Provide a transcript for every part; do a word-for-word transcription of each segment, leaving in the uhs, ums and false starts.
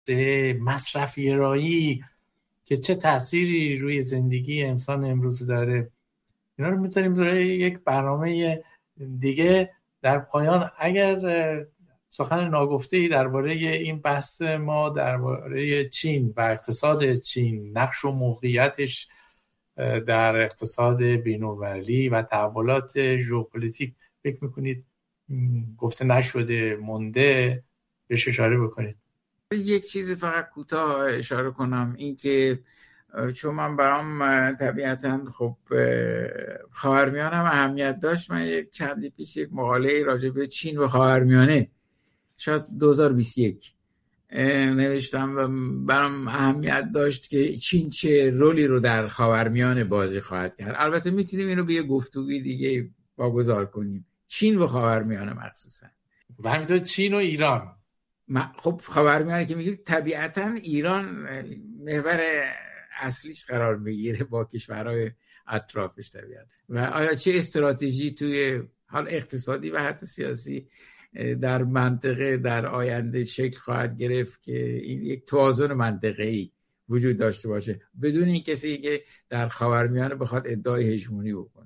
نگفته، مصرف‌گرایی که چه تأثیری روی زندگی انسان امروز داره، اینا رو می‌تونیم برای یک برنامه دیگه در پایان اگر سخن ناگفته‌ای درباره این بحث ما درباره چین و اقتصاد چین، نقش و موقعیتش در اقتصاد بین‌المللی و تحولات ژئوپلیتیک فکر می‌کنید گفته نشده، مونده، بهش اشاره بکنید؟ یک چیزی فقط کوتاه اشاره کنم، این که چون من برام طبیعتاً خب خاورمیانه هم اهمیت داشت، من یک چندی پیش یک مقاله راجع به چین و خاورمیانه شاید دو هزار و بیست و یک نوشتم و برام اهمیت داشت که چین چه رولی رو در خاورمیانه بازی خواهد کرد. البته میتونیم اینو به یه گفتگوی دیگه واگذار کنیم، چین و خاورمیانه مخصوصا و همینطور چین و ایران. خب خاورمیانه که میگیم طبیعتاً ایران محور اصلیش قرار میگیره با کشورهای اطرافش طبیعتاً، و آیا چه استراتژی توی حال اقتصادی و حتی سیاسی در منطقه در آینده شکل خواهد گرفت که این یک توازن منطقه‌ای وجود داشته باشه بدون این کسی که در خاورمیانه بخواد ادعای هژمونی بکنه.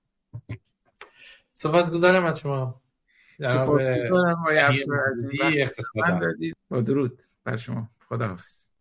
سپاسگزارم از شما. سپاسگزارم آقای افشار از این وقت من دادید. با درود بر شما. خداحافظ.